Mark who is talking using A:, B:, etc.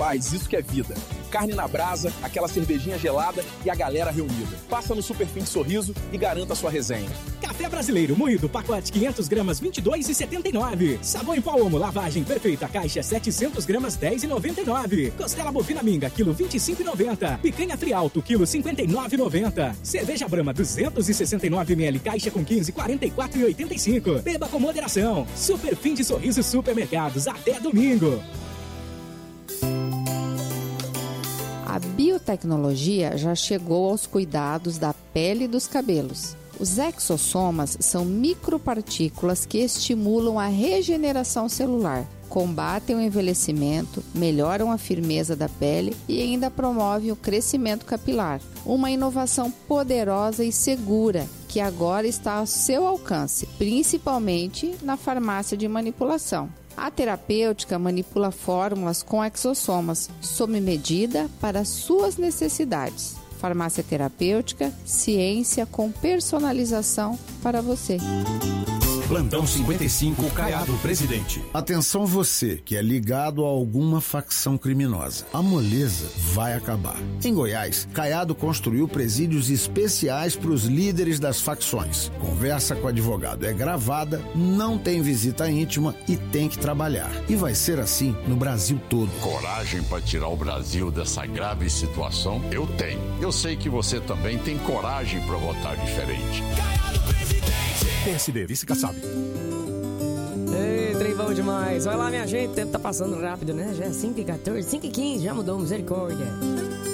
A: Rapaz, isso que é vida. Carne na brasa, aquela cervejinha gelada e a galera reunida. Passa no Superfim de Sorriso e garanta sua resenha.
B: Café brasileiro moído, pacote 500 gramas, R$ 22,79. Sabão em pó Omo, lavagem perfeita, caixa 700 gramas, R$ 10,99. Costela bovina minga, quilo 25,90. Picanha Frialto, quilo 59,90. Cerveja Brahma, 269 ml, caixa com 15, R$ 44,85. Beba com moderação. Superfim de Sorriso Supermercados, até domingo.
C: A biotecnologia já chegou aos cuidados da pele e dos cabelos. Os exossomas são micropartículas que estimulam a regeneração celular, combatem o envelhecimento, melhoram a firmeza da pele e ainda promovem o crescimento capilar. Uma inovação poderosa e segura que agora está ao seu alcance, principalmente na farmácia de manipulação. A terapêutica manipula fórmulas com exossomas, sob medida para suas necessidades. Farmácia terapêutica, ciência com personalização para você.
D: Plantão 55, Caiado Presidente.
E: Atenção você que é ligado a alguma facção criminosa. A moleza vai acabar. Em Goiás, Caiado construiu presídios especiais para os líderes das facções. Conversa com o advogado é gravada, não tem visita íntima e tem que trabalhar. E vai ser assim no Brasil todo.
F: Coragem para tirar o Brasil dessa grave situação? Eu tenho. Eu sei que você também tem coragem para votar diferente.
D: Caiado Presidente. PSD, vice Kassab.
G: Ei, trem bom demais. Olha lá, minha gente, o tempo tá passando rápido, né? Já é 5h14, 5h15, já mudou, misericórdia.